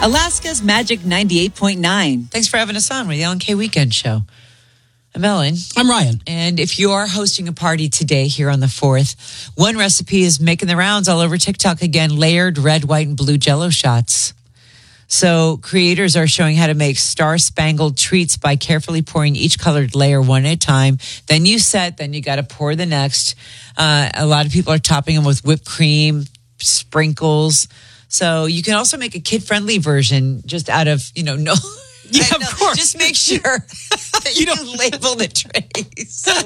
Alaska's Magic 98.9. Thanks for having us on with the Ellen K Weekend Show. I'm Ellen. I'm Ryan. And if you are hosting a party today here on the 4th, one recipe is making the rounds all over TikTok again, layered red, white, and blue Jell-O shots. So creators are showing how to make star-spangled treats by carefully pouring each colored layer one at a time. Then you set, then you got to pour the next. A lot of people are topping them with whipped cream, sprinkles. So you can also make a kid-friendly version just out of, no. Yeah, of course. Just make sure that you label the trays.